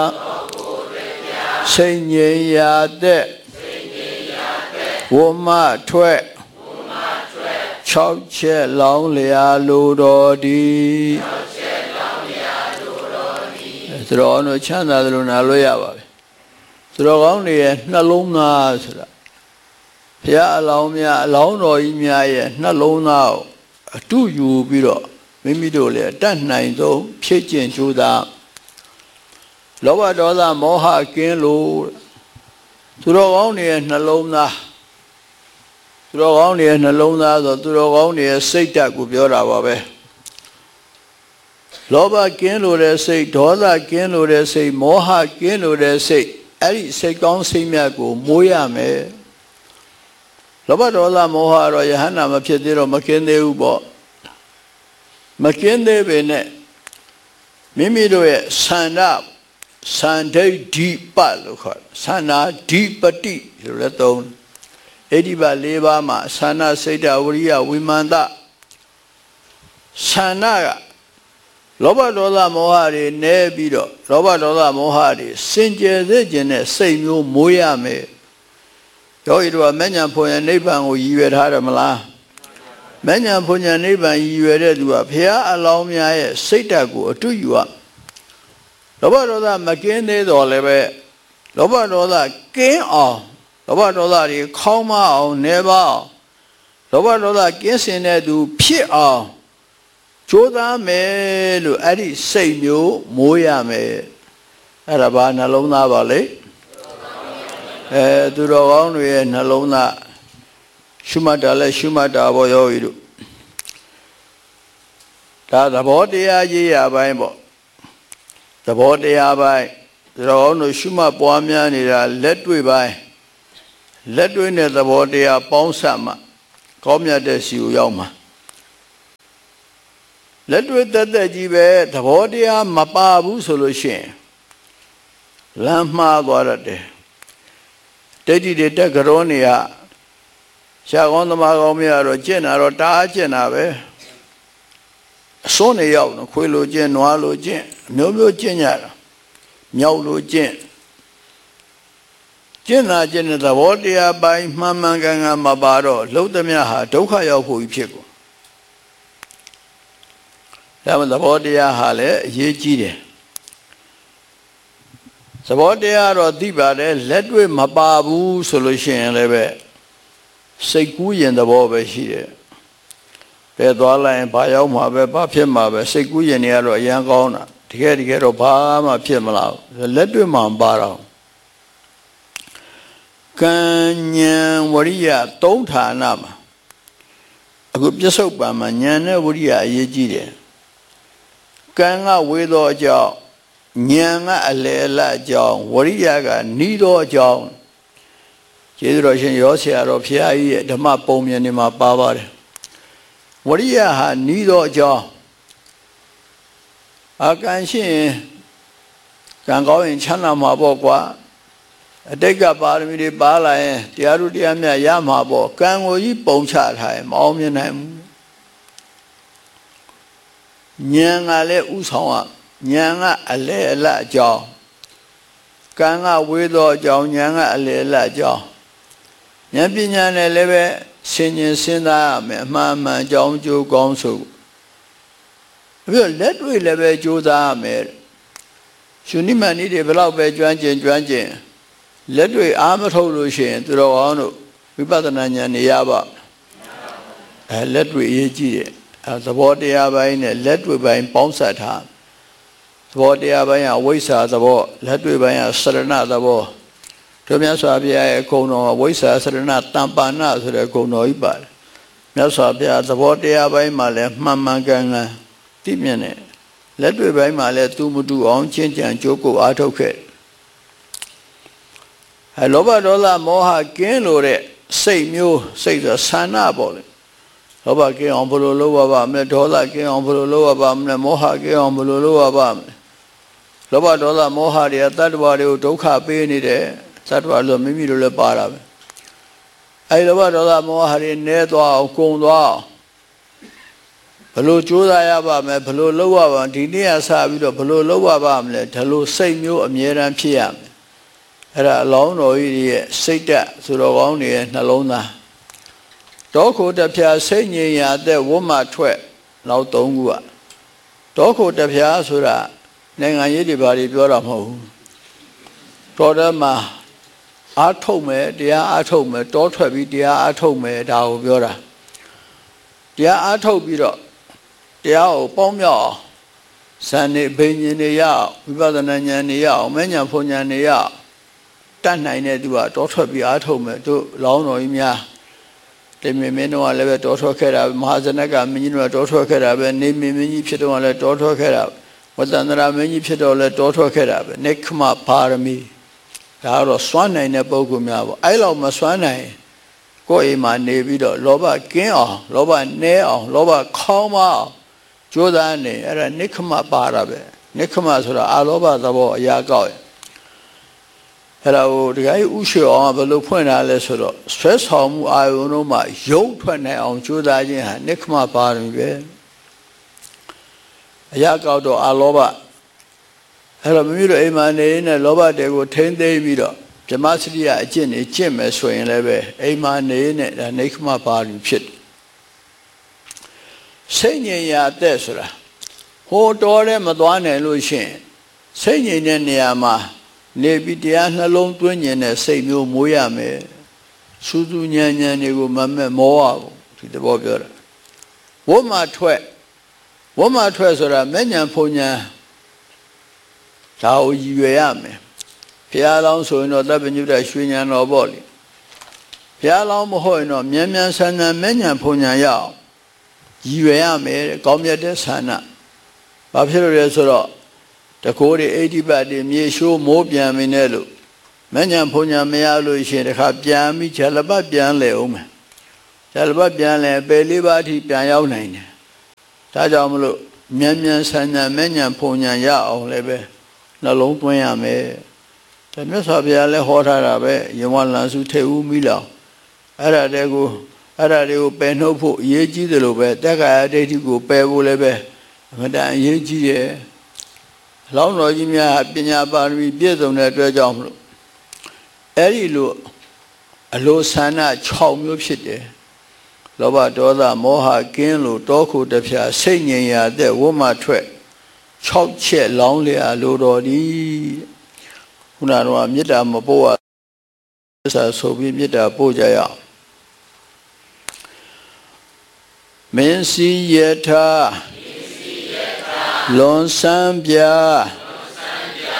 စိတ်ငြိမ်ရာတဲ့ဝမထွက်6ချက်လောင်းလျာလိုတော်သည်သူတော်တို့ချမ်းသာသလိုနာလို့ရပါပြီသူတော်ကောင်းတွေရဲ့နှလုံးသားဆိုတာဘုရားအလောင်းများအလောင်းတော်ကြီးများရဲ့နှလုံးသားကိုအတူယူပြီးတော့မိမိတို့လည်းတတ်နိုင်ဆုံးဖြည့်ကျင့်ကြိုးစားလောဘဒေါသမောဟကင်းလို့သူတော်ကောင်းတွေရဲ့နှလုံးသားသူတော်ကောင်းတွေရဲ့နှလုံးသားဆိုသူတော်ကောင်းတွေရဲ့စိတ်ဓာတ်ကိုပြောတာပါပဲလောဘကင်းလို့တဲ့စိတ်ဒေါသကင်းလို့တဲ့စိတ်မောဟကင်းလို့တဲ့စိတ်အဲ့ဒီစိတ်ကောင်းစိတ်မြတ်ကိုမွေးရမယ်လောဘဒေါသမောဟတော့ယဟန္တာမဖြစ်သေးတော့မကင်းသေးဘူးပေါ့မကင်းသေးပေနဲ့မိမိတို့ရဲ့ဆန္ဒစန္ဒိဋ္ဌိပလို့ခေါ်ဆန္ဒဓိပတိလို့လည်းသုံးဣတိပ၄ပါးမှာဆန္ဒစိတ်ဓာတ်ဝိရိယဝိမာန်တဆန္ဒကလောဘဒေါသမောဟတွေနည်းပြီးတော့လောဘဒေါသမောဟတွေစင်ကြယ်စေခြင်းနဲ့စိတ်မျိုးမွေးရမယ်ယောဂီတို့ကမဉ္ဇဉ်ဖွဉ္ဇဉ်နိဗ္ဗာန်ကိုရည်ရွယ်ထားတယ်မလားမဉ္ဇဉ်ဖွဉ္ဇဉ်နိဗ္ဗာန်ရည်ရွယ်တဲ့သူကဘုရားအလောင်းများရဲ့စိတ်ဓာတ်ကိုအတူယူရလောဘဒေါသမကင်းသေးတော့လည်းပဲလောဘဒေါသကင်းအောင်လောဘဒေါသတွေခေါင်းမအောင်နေပါအောင်လောဘဒေါသကင်းစင်တဲ့သူဖြစ်အောင်ကြိုးစားမယ်လို့အဲ့ဒီစိတ်မျိုးမိုးရမယ်အဲ့ဒါဘာနှလုံးသားပါလေသူတော်ကောင်းတွေရဲ့နှလုံးသားရှုမှတ်တာလဲရှုမှတ်တာပေါ့ယောဂီတို့ဒါသဘောတရားရေးရပိုင်းပေါ့သဘောတရားပိုင်းသူတော်ကောင်းတို့ရှုမှတ်ပွားများနေတာလက်တွေ့ပိုင်းလက်တွေ့နဲ့သဘောတရားပေါင်းစပ်မှကောင်းမြတ်တဲ့စီကိုရောက်မှာလက်တွေ့တက်တက်ကြီးပဲသဘောတရားမပါဘူးဆိုလို့ရှိရင်လမ်းမှားသွားတယ်ဒိဋ္ဌိတွေတက်ကြောနေရရှားကောင်းသမားကောင်းမရတော့ကျင့်တာတော့တအားကျင့်တာပဲအစွန်းနေရောက်တော့ခွေလိုကျင့်နွားလိုကျင့်မျိုးမျိုးကျင့်ကြတာမြောက်လိုကျင့်တာကျင့်တဲ့သဘောတရားပိုင်းမှန်မှန်ကန်ကန်မပါတော့လှုပ်သမျှဟာဒုက္ခရောက်ဖို့ဖြစ်ကုန်ဒါမှသဘောတရားဟာလည်းအရေးကြီးတယ်သဘောတရားတော့သိပါတယ်လက်တွေ့မပါဘူးဆိုလို့ရှိရင်လည်းပဲစိတ်ကူးရင်သဘောပဲရှိတယ်ဘယ်သွားလိုက်ရင်ဘာရောက်မှာပဲဘာဖြစ်မှာပဲစိတ်ကူးရင်တွေကတော့အရန်ကောင်းတာတကယ်တော့ဘာမှဖြစ်မလာဘူးလက်တွေ့မှမပါတော့ကံဉာဏ်ဝရိယသုံးဌာနမှာအခုပြစ္ဆုတ်ပံမှာဉာဏ်နဲ့ဝရိယအရေးကြီးတယ်ကံကဝေသောအကြောင်းဉာဏ်ကအလယ်အလတ်အကြောင်းဝရိယကနီးသောအကြောင်းကျေးဇူးတော်ရှင်ရောဆရာတော်ဘုရားကြီးရဲ့ဓမ္မပုံမြင်နေမှာပါပါတယ်ဝရိယဟာနီးသောအကြောင်းအကံရှိရင်ကံကောင်းရင်ချမ်းသာမှာပေါ့ကွာအတိတ်ကပါရမီတွေပါလာရင်တရားတို့တရားမြတ်ရမှာပေါ့ကံကိုကြီးပုံချထားရင်မအောင်မြင်နိုင်ဘူးဉာဏ်ကလည်းဥဆောင်ရဉာဏ်ကအလယ်အလတ်အကြောင်းကံကဝေသောအကြောင်းဉာဏ်ကအလယ်အလတ်အကြောင်းဉာဏ်ပညာနဲ့လည်းပဲဆင်ញင်စဉ်းစားရမယ်အမှန်မှန်အကြောင်းကျိုးကောင်းဆိုပြီးတော့လက်တွေ့လည်းပဲကြိုးစားရမယ်ရှင်နိမန်ဤတွေဘယ်လောက်ပဲကျွမ်းကျင်လက်တွေ့အားမထုတ်လို့ရှိရင်သူတော်ကောင်းတို့ဝိပဿနာဉာဏ်နေရပါလက်တွေ့အရေးကြီးတယ်သဘောတရားပိုင်းနဲ့လက်တွေ့ပိုင်းပေါင်းစပ်ထားသဘောတရားပိုင်းကဝိဇ္ဇာသဘောလက်တွေ့ပိုင်းကစရဏသဘောတို့မြတ်စွာဘုရားရဲ့ဂုဏ်တော်ဝိဇ္ဇာစရဏတမ္ပါဏဆိုတဲ့ဂုဏ်တော်ကြီးပါတယ်မြတ်စွာဘုရားသဘောတရားပိုင်းမှာလည်းမှန်မှန်ကန်ကန်သိမြင်တယ်လက်တွေ့ပိုင်းမှာလည်းသူမတူအောင်ကျင့်ကြံကြိုးကိုအားထုတ်ခဲ့လောဘဒေါသမောဟကင်းလို့တဲ့စိတ်မျိုးစိတ်ဆိုဆန္ဒပေါ့လေလောဘကင်းအောင်ဘယ်လိုလုပ်ရပါမလဲဒေါသကင်းအောင်ဘယ်လိုလုပ်ရပါမလဲမောဟကင်းအောင်ဘယ်လိုလုပ်ရပါမလဲလောဘဒေါသမောဟတွေကတတ္တဝါတွေကိုဒုက္ခပေးနေတယ်တတ္တဝါလို့မိမိတို့လည်းပါတာပဲအဲဒီလောဘဒေါသမောဟတွေနည်းသွားအောင်ကုန်သွားအောင်ဘလို့ကြိုးစားရပါမယ်ဘလို့လုပ်ရပါဒီနေ့ကစပြီးတော့ဘလို့လုပ်ရပါမလဲဒါလို့စိတ်မျိုးအမြဲတမ်းဖြစ်ရမယ်အဲ့ဒါအလောင်းတော်ကြီးရဲ့စိတ်ဓာတ်ဆိုတော်ကောင်းတွေရဲ့နှလုံးသားတောခိုတပြားစိတ်ငြိမ်ရာတဲ့ဝတ်မှထွက်နောက်၃ခုကတောခိုတပြားဆိုတာနိုင်ငံရေးတွေဘာတွေပြောတာမဟုတ်ဘူးတော်တယ်မှာအားထုတ်မယ်တရားအားထုတ်မယ်တောထွက်ပြီးတရားအားထုတ်မယ်ဒါကိုပြောတာတရားအားထုတ်ပြီးတော့တရားကိုပေါင်းမြောက်အောင်ဇန်နေဘိညာဉ်တွေရအောင်ဝိပဿနာဉာဏ်တွေရအောင်မဉဏ်ဖုန်ဉာဏ်တွေရအောင်တတ်နိုင်တဲ့သူကတောထွက်ပြီးအားထုတ်မယ်တို့လောင်းတော်ကြီးများတေမင်းမင်းတို့ကလည်းပဲတောထွက်ခဲ့တာမဟာဇနကမင်းကြီးတို့ကတောထွက်ခဲ့တာပဲနေမင်းမင်းကြီးဖြစ်တော့လည်းတောထွက်ခဲ့တာဝတ္တန္တရာမင်းကြီးဖြစ်တော့လည်းတောထွက်ခဲ့တာပဲနိခမပါရမီဒါတော့စွမ်းနိုင်တဲ့ပုဂ္ဂိုလ်များပေါ့အဲ့လောက်မစွမ်းနိုင်ကိုယ်အိမ်မှာနေပြီးတော့လောဘကင်းအောင်လောဘနည်းအောင်လောဘခေါင်းမအောင်ကြိုးစားနေအဲ့ဒါနိခမပါတာပဲနိခမဆိုတာအာလောဘသဘောအရာကောက်ရအဲ့ဒါကိုဒီကကြီးဥရှိအောင်ဘယ်လိုဖွင့်ထားလဲဆိုတော့ဆွဲဆောင်မှုအာယုံတို့မှာရုပ်ထွက်နိုင်အောင်ကြိုးစားခြင်းဟာနိခမပါရမီပဲအရာကောက်တော့အာလောဘအဲ့တော့မိမိတို့အိမ်မှာနေနေလောဘတွေကိုထိမ့်သိမ်းပြီးတော့ဓမ္မစရိယအကျင့်တွေကျင့်မယ်ဆိုရင်လည်းပဲအိမ်မှာနေနေဒါနိခမပါရမီဖြစ်တယ်စိတ်ငြိမ်ရာတဲ့ဆိုတာဟိုတော်တဲ့မသွားနိုင်လို့ရှိရင်စိတ်ငြိမ်တဲ့နေရာမှာနေပြီးတရားနှလုံးသွင်းခြင်းနဲ့စိတ်မျိုးမိုးရမယ်စူးစူးညံ့ညံ့တွေကိုမမဲ့မောရဘူးဒီသဘောပြောတာဝတ်မှထွက်ဆိုတာမဲ့ညာဖုန်ညာဒါကိုရည်ရွယ်ရမယ်ဘုရားလောင်းဆိုရင်တော့တပ်ပညုတရွှေဉာဏ်တော်ပေါ့လေဘုရားလောင်းမဟုတ်ရင်တော့မြန်မြန်ဆန်ဆန်မဲ့ညာဖုန်ညာရအောင်ရည်ရွယ်ရမယ်ကောင်းမြတ်တဲ့ဆန္ဒဘာဖြစ်လို့လဲဆိုတော့တကိုးတွေအိဋ္ဌိပတ်တွေမြေရှိုးမိုးပြန်ပြီနဲ့လို့မဉ္ဇဉ်ဖုန်ညာမရလို့ရှိရင်တခါပြန်ပြီးခြေလပတ်ပြန်လဲအောင်မယ်ခြေလပတ်ပြန်လဲပယ်လေးပါးအထိပြန်ရောက်နိုင်တယ်ဒါကြောင့်မလို့မြန်မြန်ဆန်ဆန်မဉ္ဇဉ်ဖုန်ညာရအောင်လည်းပဲနှလုံးသွင်းရမယ်ဒါမြတ်စွာဘုရားလည်းဟောထားတာပဲယဝလန်စုထေဦးမိလောင်အဲ့ဒါတွေကိုပယ်နှုတ်ဖို့အရေးကြီးတယ်လို့ပဲတက္ကရာဒိဋ္ဌိကိုပယ်ဖို့လည်းပဲအမှန်တန်အရေးကြီးတယ်လောင်းတော်ကြီးများပညာပါရမီပြည့်စုံတဲ့အတွက်ကြောင့်မလို့အဲ့ဒီလိုအလိုဆန္ဒ6မျိုးဖြစ်တယ်လောဘဒေါသမောဟကင်းလို့တောခုတဖြာစိတ်ငြိမ်ရာတဲ့ဝတ်မှထွက်6ချက်လောင်းလျာလိုတော်ဒီခုနကတော့မေတ္တာမပို့ရဆိုပြီးမေတ္တာပို့ကြရအောင်မင်းစီယထာလွန်ဆန်းပြ